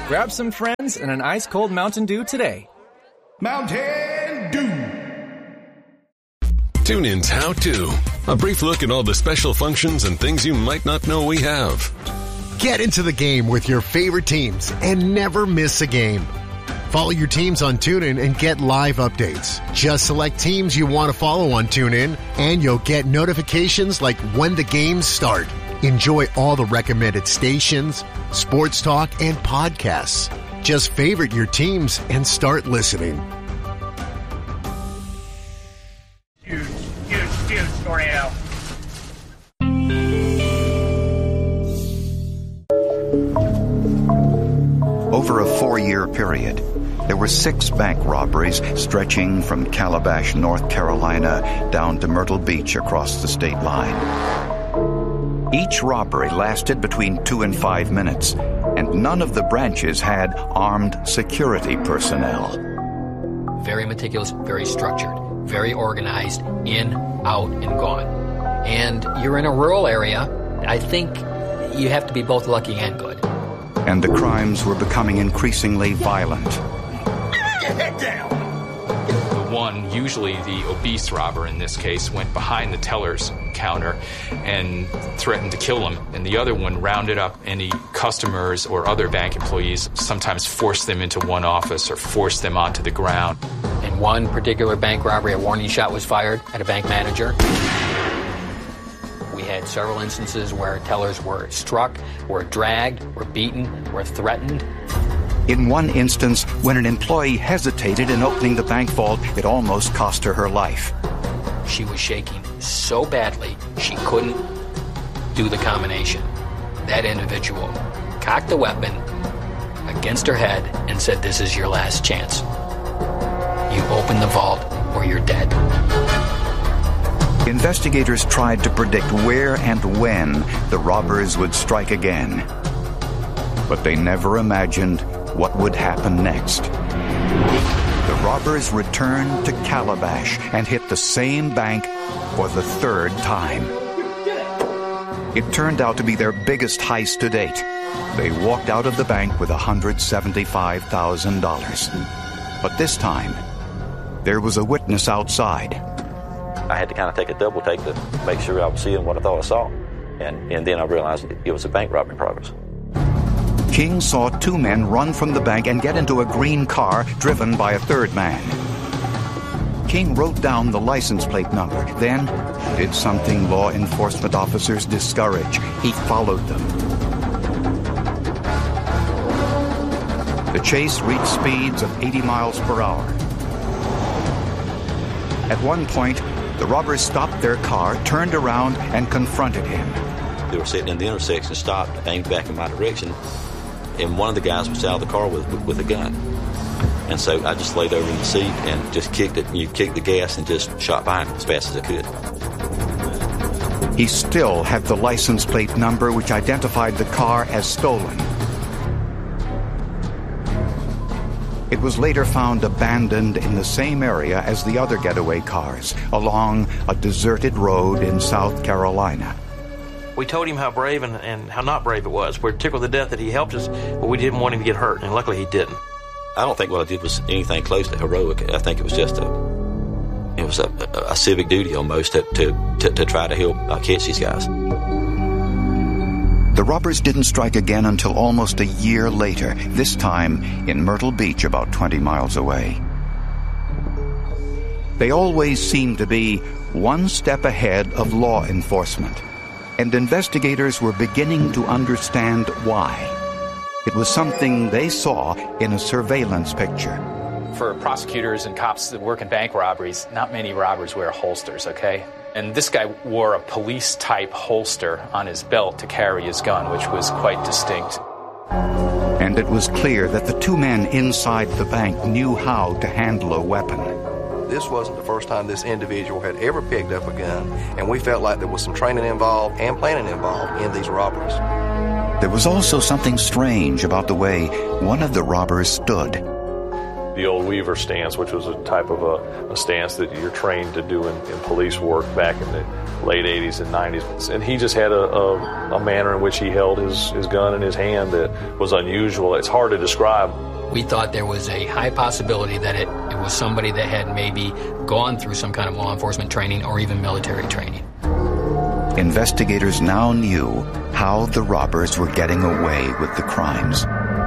Grab some friends and an ice-cold Mountain Dew today. Mountain Dew. TuneIn's How To. A brief look at all the special functions and things you might not know we have. Get into the game with your favorite teams and never miss a game. Follow your teams on TuneIn and get live updates. Just select teams you want to follow on TuneIn, and you'll get notifications like when the games start. Enjoy all the recommended stations, sports talk, and podcasts. Just favorite your teams and start listening. Huge tornado. Over a 4-year period, there were 6 bank robberies stretching from Calabash, North Carolina, down to Myrtle Beach across the state line. Each robbery lasted between 2 and 5 minutes, and none of the branches had armed security personnel. Very meticulous, very structured, very organized, in, out, and gone. And you're in a rural area. I think you have to be both lucky and good. And the crimes were becoming increasingly violent. Get head down! The one, usually the obese robber in this case, went behind the teller's counter and threatened to kill him. And the other one rounded up any customers or other bank employees, sometimes forced them into one office or forced them onto the ground. In one particular bank robbery, a warning shot was fired at a bank manager. We had several instances where tellers were struck, were dragged, were beaten, were threatened. In one instance, when an employee hesitated in opening the bank vault, it almost cost her life. She was shaking so badly, she couldn't do the combination. That individual cocked the weapon against her head and said, "This is your last chance. You open the vault or you're dead." Investigators tried to predict where and when the robbers would strike again. But they never imagined what would happen next. The robbers returned to Calabash and hit the same bank for the 3rd time. It turned out to be their biggest heist to date. They walked out of the bank with $175,000. But this time, there was a witness outside. I had to kind of take a double take to make sure I was seeing what I thought I saw. And then I realized it was a bank robbery in progress. King saw 2 men run from the bank and get into a green car driven by a 3rd man. King wrote down the license plate number, then did something law enforcement officers discourage. He followed them. The chase reached speeds of 80 miles per hour. At one point, the robbers stopped their car, turned around, and confronted him. They were sitting in the intersection, stopped, aimed back in my direction, and one of the guys was out of the car with a gun. And so I just laid over in the seat and just kicked it. You kicked the gas and just shot by him as fast as I could. He still had the license plate number which identified the car as stolen. It was later found abandoned in the same area as the other getaway cars, along a deserted road in South Carolina. We told him how brave and how not brave it was. We're tickled to death that he helped us, but we didn't want him to get hurt, and luckily he didn't. I don't think what I did was anything close to heroic. I think it was just a civic duty almost to try to help catch these guys. The robbers didn't strike again until almost a year later, this time in Myrtle Beach, about 20 miles away. They always seemed to be one step ahead of law enforcement, and investigators were beginning to understand why. It was something they saw in a surveillance picture. For prosecutors and cops that work in bank robberies, not many robbers wear holsters, okay? And this guy wore a police-type holster on his belt to carry his gun, which was quite distinct. And it was clear that the 2 men inside the bank knew how to handle a weapon. This wasn't the first time this individual had ever picked up a gun, and we felt like there was some training involved and planning involved in these robberies. There was also something strange about the way one of the robbers stood. the old Weaver stance, which was a type of a stance that you're trained to do in police work back in the late 80s and 90s. And he just had a manner in which he held his gun in his hand that was unusual. It's hard to describe. We thought there was a high possibility that it was somebody that had maybe gone through some kind of law enforcement training or even military training. Investigators now knew how the robbers were getting away with the crimes.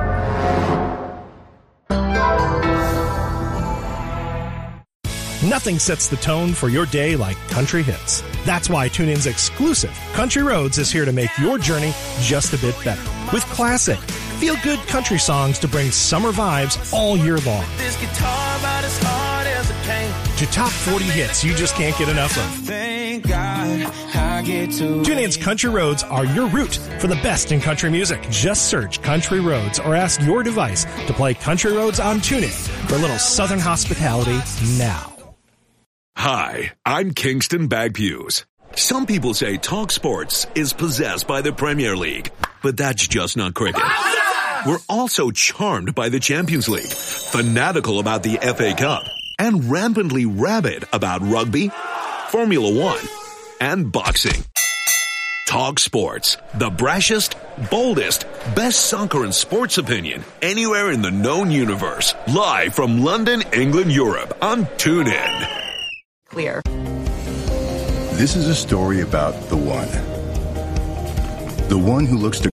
Nothing sets the tone for your day like country hits. That's why TuneIn's exclusive Country Roads is here to make your journey just a bit better. With classic, feel-good country songs to bring summer vibes all year long. This guitar about as hard as it came. To top 40 hits you just can't get enough of. Thank God I get to TuneIn's Country Roads are your route for the best in country music. Just search Country Roads or ask your device to play Country Roads on TuneIn for a little Southern hospitality now. Hi, I'm Kingston Bagpues. Some people say Talk Sports is possessed by the Premier League, but that's just not cricket. We're also charmed by the Champions League, fanatical about the FA Cup, and rampantly rabid about rugby, Formula One, and boxing. Talk Sports, the brashest, boldest, best soccer and sports opinion anywhere in the known universe. Live from London, England, Europe on TuneIn. Clear. This is a story about the one. The one who looks to...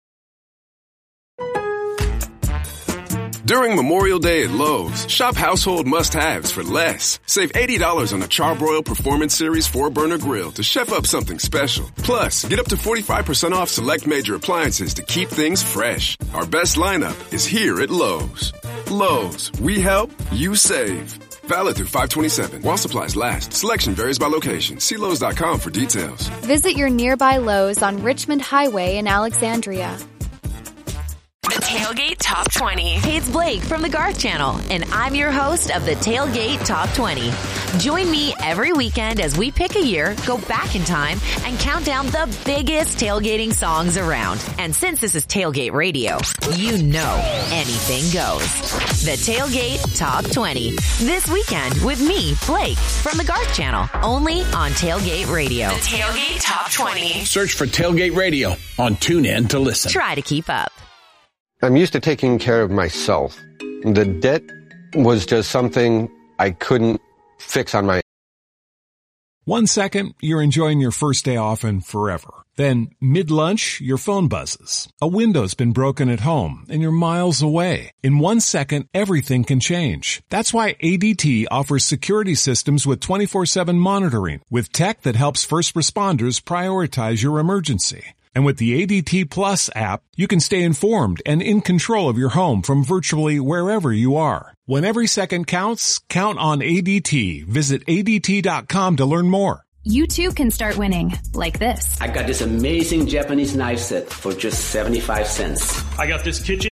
During Memorial Day at Lowe's, shop household must-haves for less. Save $80 on a Charbroil Performance Series 4-burner grill to chef up something special. Plus, get up to 45% off select major appliances to keep things fresh. Our best lineup is here at Lowe's. Lowe's, we help, you save. Valid through 5/27. While supplies last. Selection varies by location. See Lowe's.com for details. Visit your nearby Lowe's on Richmond Highway in Alexandria. The Tailgate Top 20. Hey, it's Blake from the Garth Channel, and I'm your host of the Tailgate Top 20. Join me every weekend as we pick a year, go back in time, and count down the biggest tailgating songs around. And since this is Tailgate Radio, you know anything goes. The Tailgate Top 20. This weekend with me, Blake, from the Garth Channel, only on Tailgate Radio. The Tailgate Top 20. Search for Tailgate Radio on TuneIn to listen. Try to keep up. I'm used to taking care of myself. The debt was just something I couldn't fix on my own. 1 second, you're enjoying your first day off and forever. Then, mid-lunch, your phone buzzes. A window's been broken at home, and you're miles away. In 1 second, everything can change. That's why ADT offers security systems with 24/7 monitoring, with tech that helps first responders prioritize your emergency. And with the ADT Plus app, you can stay informed and in control of your home from virtually wherever you are. When every second counts, count on ADT. Visit ADT.com to learn more. You too can start winning like this. I got this amazing Japanese knife set for just 75 cents. I got this kitchen